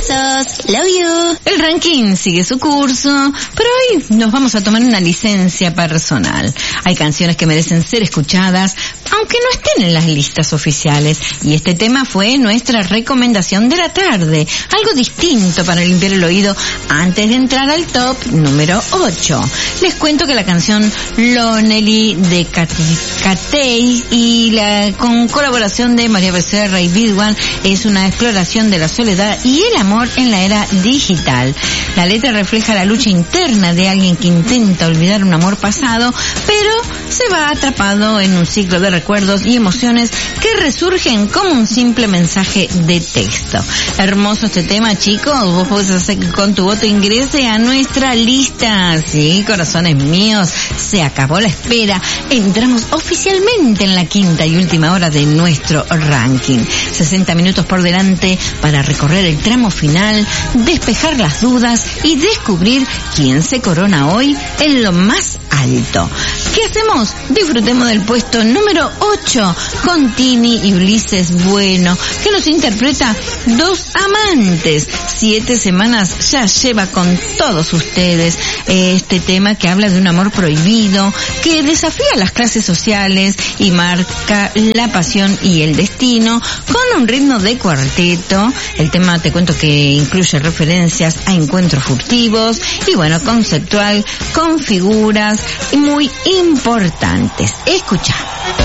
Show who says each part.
Speaker 1: Besos. Love you.
Speaker 2: El ranking sigue su curso, pero hoy nos vamos a tomar una licencia personal. Hay canciones que merecen ser escuchadas, aunque no estén en las listas oficiales. Y este tema fue nuestra recomendación de la tarde. Algo distinto para limpiar el oído antes de entrar al top número 8. Les cuento que la canción Lonely de Catey y con colaboración de María Becerra y Bidwan es una exploración de la soledad y el amor en la era digital. La letra refleja la lucha interna de alguien que intenta olvidar un amor pasado, pero se va atrapado en un ciclo de recuerdos y emociones que resurgen como un simple mensaje de texto. Hermoso este tema, chicos. Vos podés hacer que con tu voto ingrese a nuestra lista. Sí, corazones míos, se acabó la espera. Entramos oficialmente en la quinta y última hora de nuestro ranking. 60 minutos por delante para recorrer el tramo final, despejar las dudas y descubrir quién se corona hoy en lo más alto. ¿Qué hacemos? Disfrutemos del puesto número 8 con Tini y Ulises Bueno, que nos interpreta Dos Amantes. 7 semanas ya lleva con todos ustedes este tema que habla de un amor prohibido, que desafía las clases sociales y marca la pasión y el destino con un ritmo de cuarteto. El tema, te cuento, que incluye referencias a encuentros furtivos y bueno, conceptual, con figuras muy importantes. Escucha.